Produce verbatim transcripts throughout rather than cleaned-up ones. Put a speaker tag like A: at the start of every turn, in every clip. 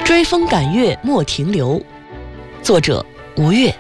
A: 追风赶月莫停留，作者吴越。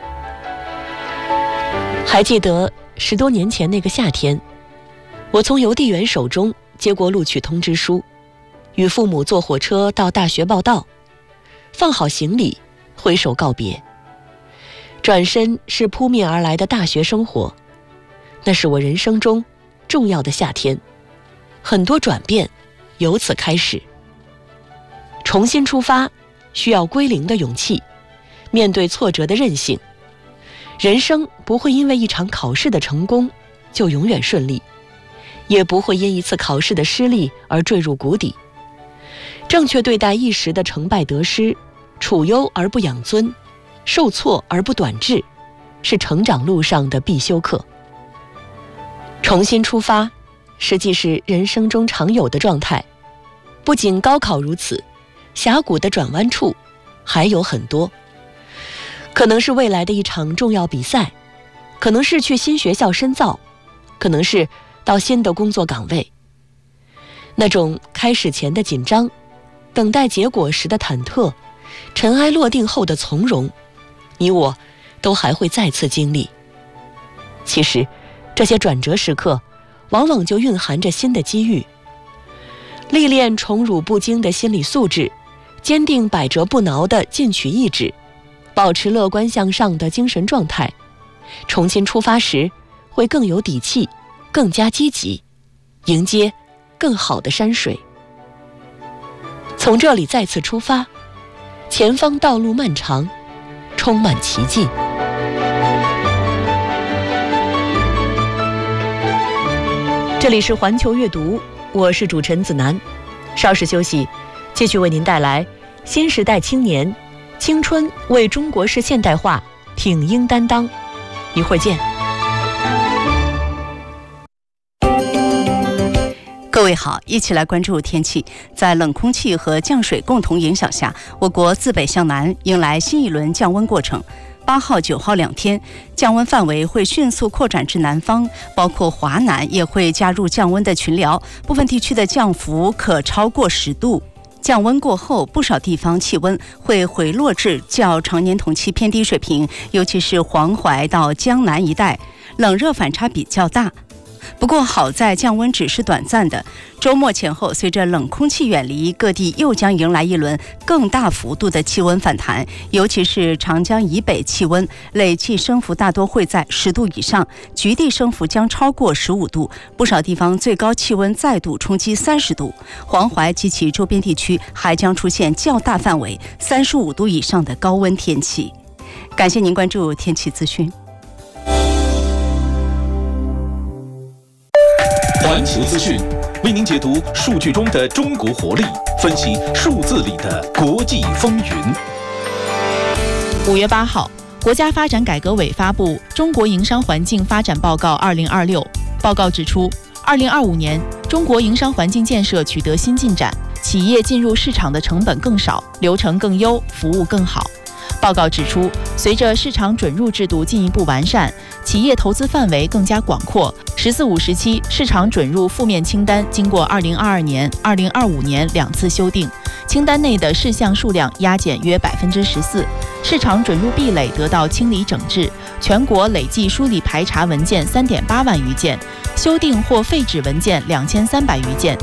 A: 还记得十多年前那个夏天，我从邮递员手中接过录取通知书，与父母坐火车到大学报到，放好行李，挥手告别。转身是扑面而来的大学生活，那是我人生中重要的夏天，很多转变由此开始。重新出发需要归零的勇气，面对挫折的韧性。人生不会因为一场考试的成功就永远顺利，也不会因一次考试的失利而坠入谷底。正确对待一时的成败得失，处优而不养尊，受挫而不短志，是成长路上的必修课。重新出发实际是人生中常有的状态，不仅高考如此，峡谷的转弯处还有很多。可能是未来的一场重要比赛，可能是去新学校深造，可能是到新的工作岗位。那种开始前的紧张，等待结果时的忐忑，尘埃落定后的从容，你我都还会再次经历。其实这些转折时刻往往就蕴含着新的机遇。历练宠辱不惊的心理素质，坚定百折不挠的进取意志，保持乐观向上的精神状态，重新出发时会更有底气，更加积极，迎接更好的山水。从这里再次出发，前方道路漫长，充满奇迹。这里是环球阅读，我是主持人子楠。稍事休息，继续为您带来新时代青年青春为中国式现代化挺膺担当。一会儿见。
B: 各位好，一起来关注天气。在冷空气和降水共同影响下，我国自北向南迎来新一轮降温过程。八号、九号两天，降温范围会迅速扩展至南方，包括华南也会加入降温的群聊，部分地区的降幅可超过十度。降温过后，不少地方气温会回落至较常年同期偏低水平，尤其是黄淮到江南一带，冷热反差比较大。不过好在降温只是短暂的，周末前后随着冷空气远离，各地又将迎来一轮更大幅度的气温反弹，尤其是长江以北气温累计升幅大多会在十度以上，局地升幅将超过十五度，不少地方最高气温再度冲击三十度，黄淮及其周边地区还将出现较大范围三十五度以上的高温天气。感谢您关注天气资讯。
C: 环球资讯为您解读数据中的中国活力，分析数字里的国际风云。
D: 五月八号，国家发展改革委发布《中国营商环境发展报告二零二六》。报告指出，二零二五年中国营商环境建设取得新进展，企业进入市场的成本更少，流程更优，服务更好。报告指出，随着市场准入制度进一步完善，企业投资范围更加广阔。十四五时期市场准入负面清单经过二零二二年、二零二五年两次修订，清单内的事项数量压减约百分之十四，市场准入壁垒得到清理整治，全国累计梳理排查文件三点八万余件，修订或废止文件两千三百余件，